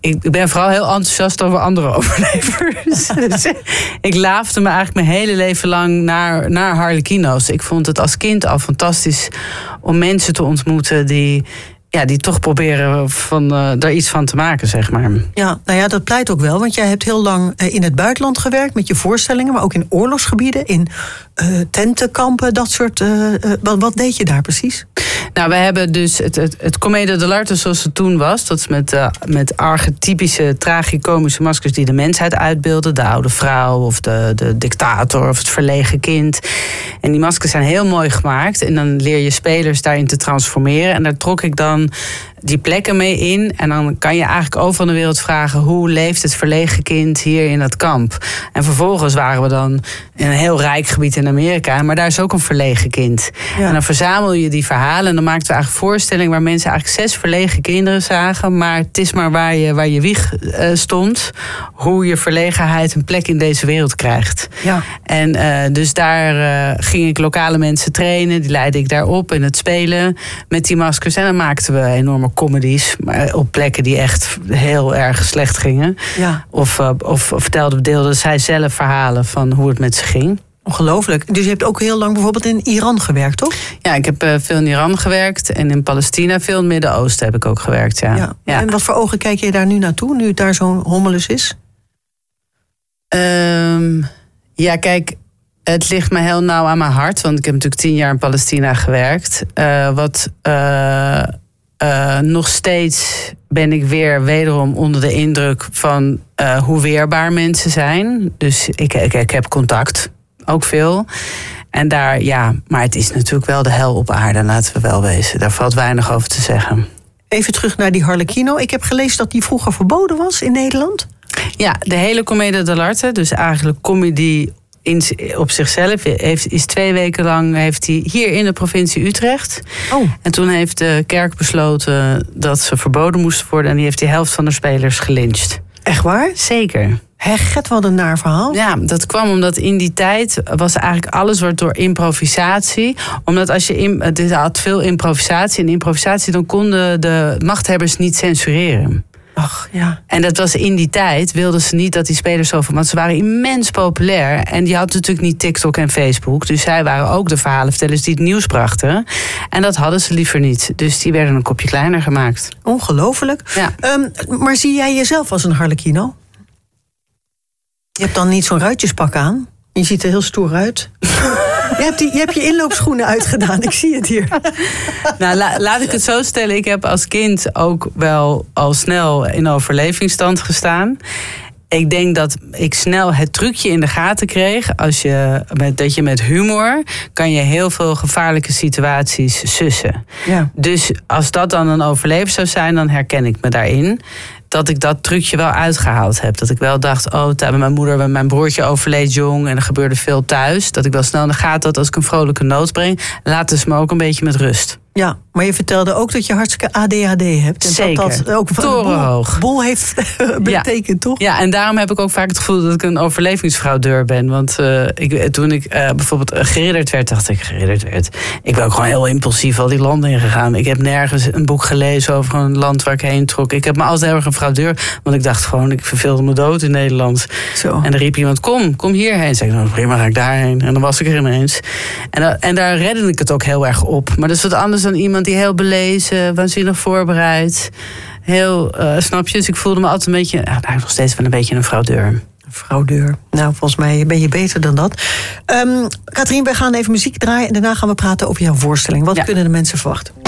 ik ben vooral heel enthousiast over andere overlevers. Dus ik laafde me eigenlijk mijn hele leven lang naar harlekino's. Ik vond het als kind al fantastisch om mensen te ontmoeten die toch proberen daar iets van te maken, zeg maar. Ja, nou ja, dat pleit ook wel. Want jij hebt heel lang in het buitenland gewerkt met je voorstellingen, maar ook in oorlogsgebieden, in tentenkampen, dat soort. Wat deed je daar precies? Nou, we hebben dus het Commedia dell'arte zoals het toen was. Dat is met archetypische tragicomische maskers die de mensheid uitbeelden. De oude vrouw of de dictator of het verlegen kind. En die maskers zijn heel mooi gemaakt. En dan leer je spelers daarin te transformeren. En daar trok ik dan die plekken mee in. En dan kan je eigenlijk overal in de wereld vragen, hoe leeft het verlegen kind hier in dat kamp? En vervolgens waren we dan in een heel rijk gebied in Amerika. Maar daar is ook een verlegen kind. Ja. En dan verzamel je die verhalen. En dan maakten we eigenlijk voorstellingen waar mensen eigenlijk 6 verlegen kinderen zagen. Maar het is maar waar je wieg stond, hoe je verlegenheid een plek in deze wereld krijgt. Ja. En dus daar ging ik lokale mensen trainen. Die leidde ik daarop in het spelen met die maskers. En dan maakten we enorme comedies, maar op plekken die echt heel erg slecht gingen. Ja. Of deelden zij zelf verhalen van hoe het met ze ging. Ongelooflijk. Dus je hebt ook heel lang bijvoorbeeld in Iran gewerkt, toch? Ja, ik heb veel in Iran gewerkt en in Palestina, veel in het Midden-Oosten heb ik ook gewerkt. Ja. En wat voor ogen kijk je daar nu naartoe, nu het daar zo'n hommelus is? Ja, kijk, het ligt me heel nauw aan mijn hart, want ik heb natuurlijk 10 jaar in Palestina gewerkt. Nog steeds ben ik wederom onder de indruk van hoe weerbaar mensen zijn. Dus ik heb contact, ook veel. En daar, maar het is natuurlijk wel de hel op aarde, laten we wel wezen. Daar valt weinig over te zeggen. Even terug naar die harlekino. Ik heb gelezen dat die vroeger verboden was in Nederland. Ja, de hele Commedia dell'arte, dus eigenlijk comedy op zichzelf, is 2 weken lang heeft hij hier in de provincie Utrecht. Oh. En toen heeft de kerk besloten dat ze verboden moesten worden. En die heeft de helft van de spelers gelyncht. Echt waar? Zeker. Get wat een naar verhaal. Ja, dat kwam omdat in die tijd was eigenlijk alles wordt door improvisatie. Omdat dit had veel improvisatie. En improvisatie, dan konden de machthebbers niet censureren. Ach, ja. En dat was in die tijd, wilden ze niet dat die spelers zoveel, want ze waren immens populair. En die hadden natuurlijk niet TikTok en Facebook. Dus zij waren ook de verhalenvertellers die het nieuws brachten. En dat hadden ze liever niet. Dus die werden een kopje kleiner gemaakt. Ongelooflijk. Ja. Maar zie jij jezelf als een harlekino? Je hebt dan niet zo'n ruitjespak aan. Je ziet er heel stoer uit. Je hebt je inloopschoenen uitgedaan, ik zie het hier. Nou, laat ik het zo stellen. Ik heb als kind ook wel al snel in overlevingsstand gestaan. Ik denk dat ik snel het trucje in de gaten kreeg. Dat je met humor kan je heel veel gevaarlijke situaties sussen. Ja. Dus als dat dan een overlever zou zijn, dan herken ik me daarin. Dat ik dat trucje wel uitgehaald heb. Dat ik wel dacht, mijn moeder, mijn broertje overleed jong en er gebeurde veel thuis. Dat ik wel snel in de gaten had, als ik een vrolijke noot breng, laten ze me ook een beetje met rust. Ja, maar je vertelde ook dat je hartstikke ADHD hebt. En zeker, dat ook torenhoog. Bol heeft betekend, toch? Ja, en daarom heb ik ook vaak het gevoel dat ik een overlevingsfraudeur ben. Want toen ik bijvoorbeeld geridderd werd, dacht ik, ik ben ook gewoon heel impulsief al die landen ingegaan. Ik heb nergens een boek gelezen over een land waar ik heen trok. Ik heb me altijd heel erg een fraudeur, want ik dacht gewoon, ik verveelde me dood in Nederland. Zo. En dan riep iemand, kom hierheen. Zei ik, nou prima, ga ik daarheen. En dan was ik er ineens. En daar redde ik het ook heel erg op. Maar dat is wat anders dan iemand die heel belezen, waanzinnig voorbereid. Heel, snap je? Dus ik voelde me altijd een beetje, nog steeds wel een beetje een fraudeur. Fraudeur. Nou, volgens mij ben je beter dan dat. Katrien, wij gaan even muziek draaien en daarna gaan we praten over jouw voorstelling. Wat kunnen de mensen verwachten?